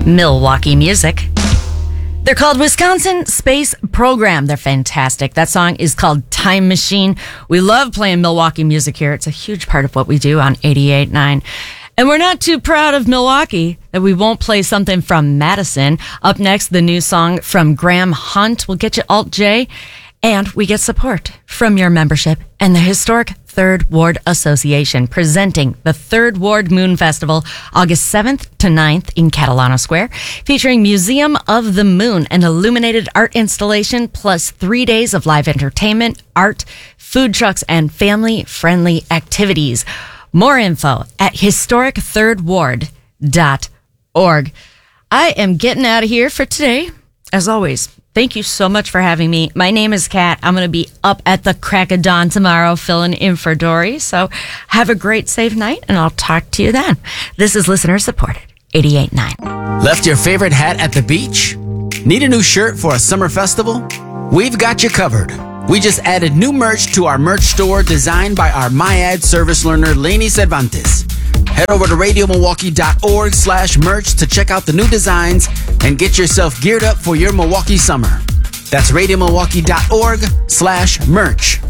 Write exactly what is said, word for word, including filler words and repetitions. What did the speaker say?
Milwaukee music. They're called Wisconsin Space Program. They're fantastic. That song is called Time Machine. We love playing Milwaukee music here. It's a huge part of what we do on eighty-eight point nine. And we're not too proud of Milwaukee that we won't play something from Madison. Up next, the new song from Graham Hunt will get you Alt J. And we get support from your membership and the historic Third Ward Association, presenting the Third Ward Moon Festival August seventh to ninth in Catalana Square, featuring Museum of the Moon, an illuminated art installation, plus three days of live entertainment, art, food trucks, and family-friendly activities. More info at historic third ward dot org. I am getting out of here for today. As always, thank you so much for having me. My name is Kat. I'm going to be up at the crack of dawn tomorrow filling in for Dory. So have a great, safe night, and I'll talk to you then. This is listener supported, eighty-eight point nine. Left your favorite hat at the beach? Need a new shirt for a summer festival? We've got you covered. We just added new merch to our merch store designed by our MyAd service learner, Lainey Cervantes. Head over to radio milwaukee dot org slash merch to check out the new designs and get yourself geared up for your Milwaukee summer. That's radio milwaukee dot org slash merch.